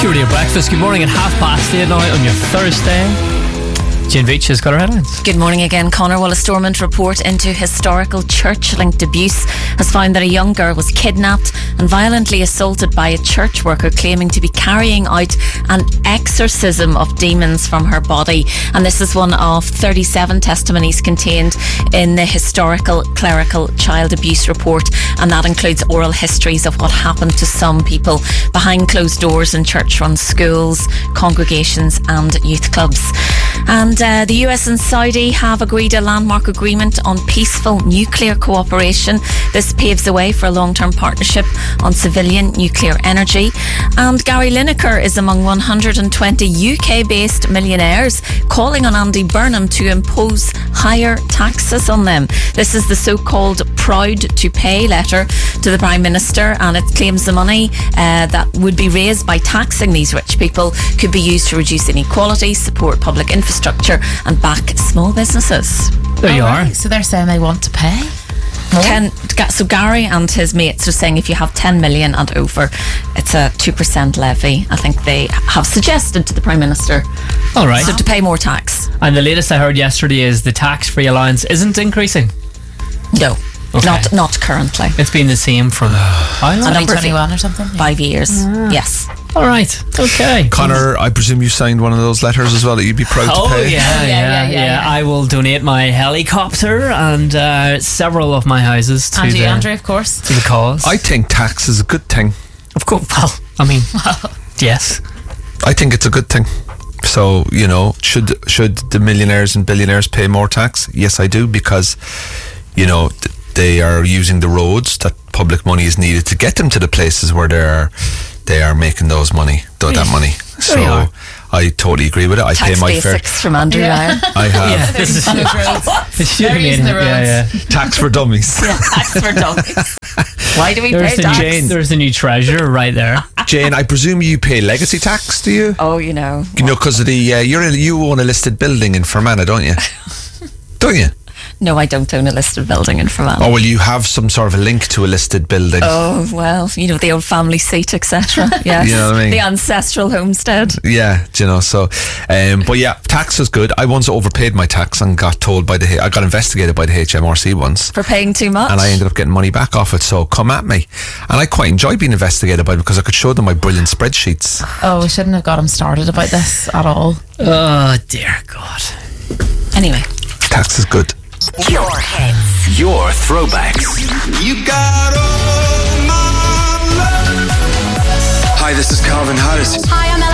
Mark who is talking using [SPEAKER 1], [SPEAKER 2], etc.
[SPEAKER 1] Pure Radio Breakfast. Good morning at 8:30 now on your Thursday. Jane Veitch has got her headlines.
[SPEAKER 2] Good morning again, Conor. Well, a Stormont report into historical church-linked abuse has found that a young girl was kidnapped and violently assaulted by a church worker claiming to be carrying out an exorcism of demons from her body. And this is one of 37 testimonies contained in the historical clerical child abuse report, and that includes oral histories of what happened to some people behind closed doors in church-run schools, congregations and youth clubs. And the US and Saudi have agreed a landmark agreement on peaceful nuclear cooperation. This paves the way for a long-term partnership on civilian nuclear energy. And Gary Lineker is among 120 UK-based millionaires calling on Andy Burnham to impose higher taxes on them. This is the so-called Proud to Pay letter to the Prime Minister, and it claims the money that would be raised by taxing these rich people could be used to reduce inequality, support public infrastructure and back small businesses.
[SPEAKER 1] There you are.
[SPEAKER 3] So they're saying they want to pay?
[SPEAKER 2] So Gary and his mates are saying if you have 10 million and over, it's a 2% levy. I think they have suggested to the Prime Minister.
[SPEAKER 1] All right.
[SPEAKER 2] So to pay more tax.
[SPEAKER 1] And the latest I heard yesterday is the tax-free allowance isn't increasing.
[SPEAKER 2] No.
[SPEAKER 1] Okay.
[SPEAKER 2] Not currently.
[SPEAKER 1] It's been the same from how long?
[SPEAKER 3] 2021 or something?
[SPEAKER 2] 5 years. Yes.
[SPEAKER 1] All right. Okay.
[SPEAKER 4] Conor, I presume you signed one of those letters as well that you'd be proud to pay.
[SPEAKER 1] Yeah. I will donate my helicopter and several of my houses to
[SPEAKER 3] Andrew, of course.
[SPEAKER 1] to the cause.
[SPEAKER 4] I think tax is a good thing.
[SPEAKER 1] Of course. Well, I mean, yes.
[SPEAKER 4] I think it's a good thing. So, you know, should the millionaires and billionaires pay more tax? Yes, I do, because, you know, they are using the roads that public money is needed to get them to the places where they are making that money. So I totally agree with it. I
[SPEAKER 2] Tax
[SPEAKER 4] pay my fair.
[SPEAKER 2] basics from Andrew Ryan.
[SPEAKER 4] I have
[SPEAKER 1] Yeah, this is
[SPEAKER 3] On those roads.
[SPEAKER 1] it should
[SPEAKER 3] They're
[SPEAKER 1] be
[SPEAKER 3] using the roads.
[SPEAKER 1] yeah.
[SPEAKER 4] tax for dummies.
[SPEAKER 2] Tax for dummies. Why do we
[SPEAKER 1] There's
[SPEAKER 2] pay tax?
[SPEAKER 1] there's the new treasurer right there.
[SPEAKER 4] Jane, I presume you pay legacy tax, do you?
[SPEAKER 2] Oh, you know.
[SPEAKER 4] You know, because of the you own a listed building in Fermanagh, don't you? Don't you?
[SPEAKER 2] No, I don't own a listed building in Fermanagh.
[SPEAKER 4] Oh, well, you have some sort of a link to a listed building.
[SPEAKER 2] Oh, well, you know, the old family seat, etc. Yes.
[SPEAKER 4] You know what I mean?
[SPEAKER 2] The ancestral homestead.
[SPEAKER 4] Yeah, you know, so but yeah, tax is good. I once overpaid my tax and got told I got investigated by the HMRC once
[SPEAKER 2] For paying too much.
[SPEAKER 4] and I ended up getting money back off it, so come at me. And I quite enjoy being investigated by it because I could show them my brilliant spreadsheets.
[SPEAKER 3] Oh, we shouldn't have got him started about this at all.
[SPEAKER 1] Oh dear God.
[SPEAKER 2] Anyway.
[SPEAKER 4] Tax is good.
[SPEAKER 5] Your hits. Your throwbacks.
[SPEAKER 6] You got all my love.
[SPEAKER 7] Hi, this is Calvin Harris.
[SPEAKER 8] Hi, I'm Ella